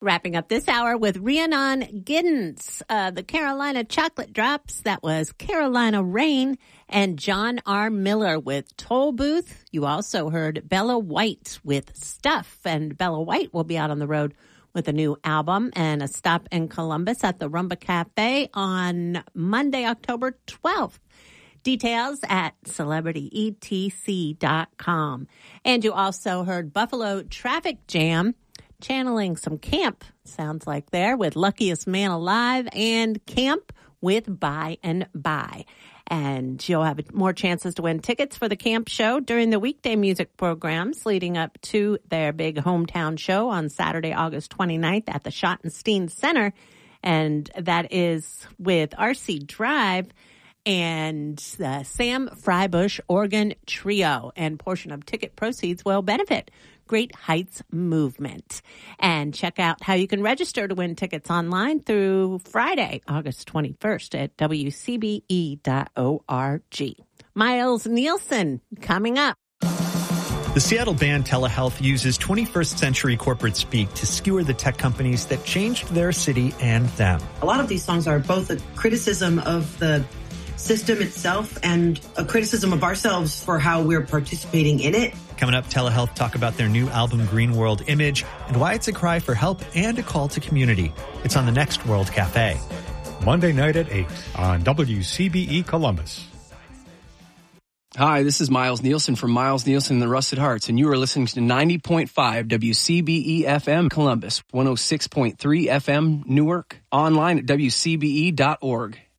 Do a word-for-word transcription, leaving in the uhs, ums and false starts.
Wrapping up this hour with Rhiannon Giddens, uh, the Carolina Chocolate Drops. That was Carolina Rain, and John R. Miller with Toll Booth. You also heard Bella White with Stuff, and Bella White will be out on the road with a new album and a stop in Columbus at the Rumba Cafe on Monday, October twelfth. Details at celebrity e t c dot com. And you also heard Buffalo Traffic Jam, channeling some Camp, sounds like there, with Luckiest Man Alive, and Camp with By and By. And you'll have more chances to win tickets for the Camp show during the weekday music programs leading up to their big hometown show on Saturday, August twenty-ninth at the Schottenstein Center. And that is with R C Drive and the Sam Freibush Organ Trio. And portion of ticket proceeds will benefit Great Heights Movement. And check out how you can register to win tickets online through Friday, August twenty-first at w c b e dot org. Miles Nielsen coming up. The Seattle band Telehealth uses twenty-first century corporate speak to skewer the tech companies that changed their city and them. A lot of these songs are both a criticism of the system itself and a criticism of ourselves for how we're participating in it. Coming up, Telehealth talk about their new album, Green World Image, and why it's a cry for help and a call to community. It's on the next World Cafe. Monday night at eight on W C B E Columbus. Hi, this is Miles Nielsen from Miles Nielsen and the Rusted Hearts, and you are listening to ninety point five W C B E F M Columbus, one oh six point three F M Newark, online at w c b e dot org.